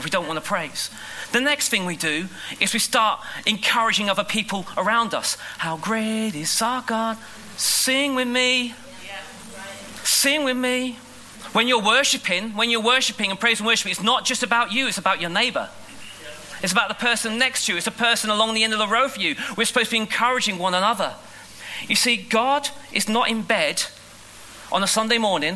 if we don't want to praise. The next thing we do is we start encouraging other people around us. How great is our God? Sing with me. Sing with me. When you're worshiping and praise and worshiping, it's not just about you, it's about your neighbor. It's about the person next to you. It's the person along the end of the road for you. We're supposed to be encouraging one another. You see, God is not in bed on a Sunday morning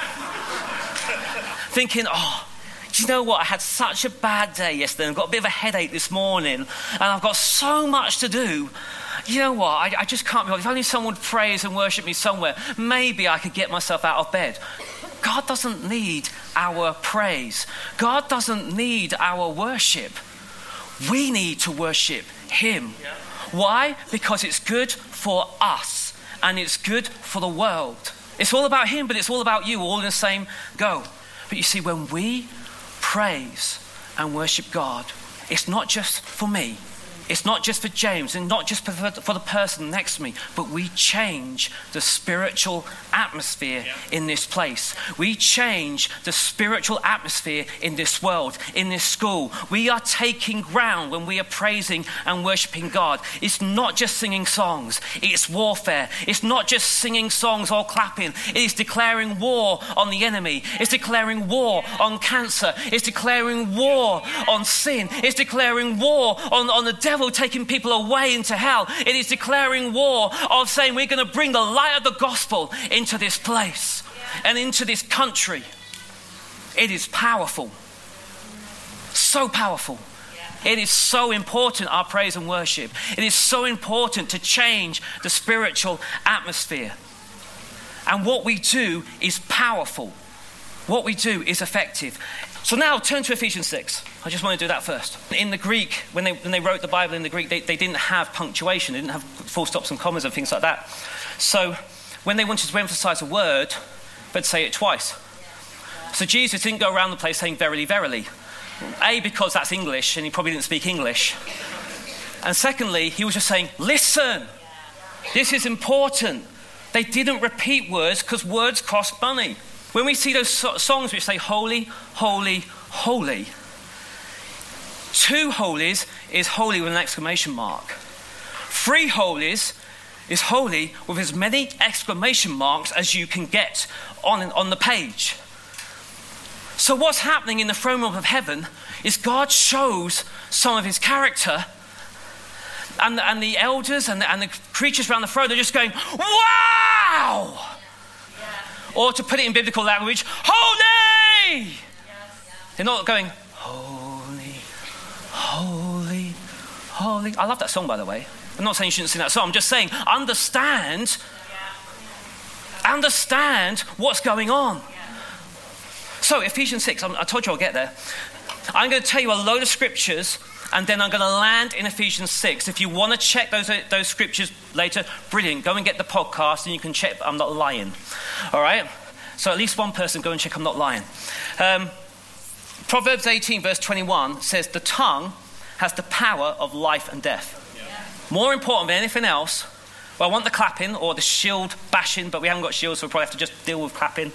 thinking, do you know what? I had such a bad day yesterday. I've got a bit of a headache this morning and I've got so much to do. You know what? I just can't be bothered. If only someone would praise and worship me somewhere, maybe I could get myself out of bed. God doesn't need our praise. God doesn't need our worship. We need to worship him. Why? Because it's good for us and it's good for the world. It's all about him, but it's all about you, all in the same go. But you see, when we praise and worship God, it's not just for me. It's not just for James and not just for the person next to me, but we change the spiritual atmosphere in this place. We change the spiritual atmosphere in this world, in this school. We are taking ground when we are praising and worshiping God. It's not just singing songs, it's warfare. It's not just singing songs or clapping. It is declaring war on the enemy. It's declaring war on cancer. It's declaring war on sin. It's declaring war on the devil taking people away into hell. It is declaring war of saying we're going to bring the light of the gospel into this place and into this country. It is powerful. So powerful. It is so important, our praise and worship. It is so important to change the spiritual atmosphere. And what we do is powerful. What we do is effective. So now turn to Ephesians 6. I just want to do that first. In the Greek, when they wrote the Bible in the Greek, they didn't have punctuation. They didn't have full stops and commas and things like that. So when they wanted to emphasize a word, they'd say it twice. So Jesus didn't go around the place saying verily, verily. A, because that's English and he probably didn't speak English. And secondly, he was just saying, listen, this is important. They didn't repeat words because words cost money. When we see those songs which say holy, holy, holy, two holies is holy with an exclamation mark. Three holies is holy with as many exclamation marks as you can get on the page. So what's happening in the throne room of heaven is God shows some of his character, and the elders and the creatures around the throne are just going, wow! Or to put it in biblical language, holy! They're not going, holy, holy, holy. I love that song, by the way. I'm not saying you shouldn't sing that song. I'm just saying, understand what's going on. So Ephesians 6, I told you I'll get there. I'm going to tell you a load of scriptures and then I'm going to land in Ephesians 6. If you want to check those scriptures later, brilliant. Go and get the podcast and you can check I'm not lying. All right? So at least one person go and check I'm not lying. Proverbs 18 verse 21 says the tongue has the power of life and death. More important than anything else, well, I want the clapping or the shield bashing, but we haven't got shields, so we'll probably have to just deal with clapping,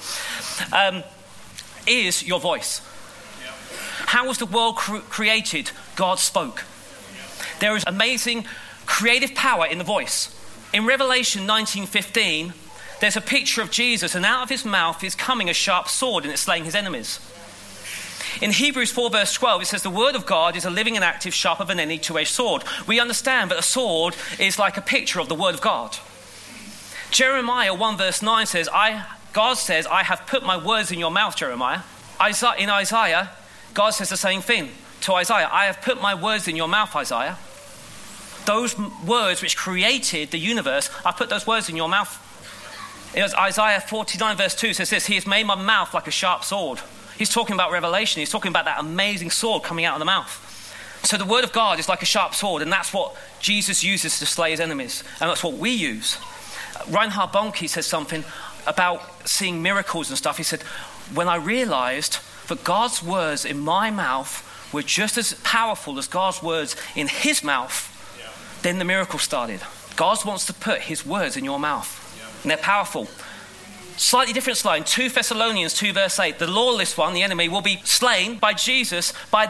is your voice. How was the world created? God spoke. There is amazing creative power in the voice. In Revelation 19:15, there's a picture of Jesus, and out of his mouth is coming a sharp sword, and it's slaying his enemies. In Hebrews 4 verse 12, it says the word of God is a living and active, sharper than any two-edged sword. We understand that a sword is like a picture of the word of God. Jeremiah 1 verse 9 says, God says, I have put my words in your mouth, Jeremiah. In Isaiah, God says the same thing to Isaiah. I have put my words in your mouth, Isaiah. Those words which created the universe, I put those words in your mouth. Isaiah 49 verse 2 says this, he has made my mouth like a sharp sword. He's talking about Revelation. He's talking about that amazing sword coming out of the mouth. So the word of God is like a sharp sword, and that's what Jesus uses to slay his enemies. And that's what we use. Reinhard Bonnke says something about seeing miracles and stuff. He said, when I realized that God's words in my mouth were just as powerful as God's words in his mouth, then the miracle started. God wants to put his words in your mouth. And they're powerful. Slightly different slide. 2 Thessalonians 2 verse 8. The lawless one, the enemy, will be slain by Jesus by